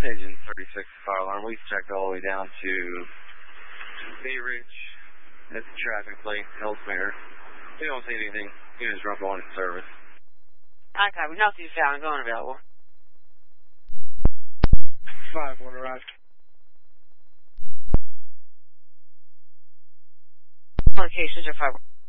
Engine 36 fire alarm. We've checked all the way down to Bay Ridge. That's the traffic light, Ellesmere. We don't see anything. Units run going in service. Okay, we know you found going available. 5-1 arrived. Locations are 5-1.